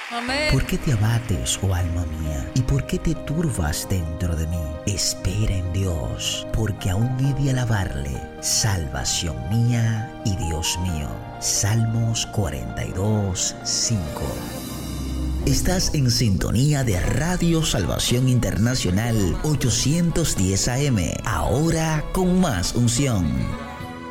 Amén. ¿Por qué te abates, oh alma mía? ¿Y por qué te turbas dentro de mí? Espera en Dios, porque aún he de alabarle, salvación mía y Dios mío. Salmos 42, 5. Estás en sintonía de Radio Salvación Internacional 810 AM, ahora con más unción.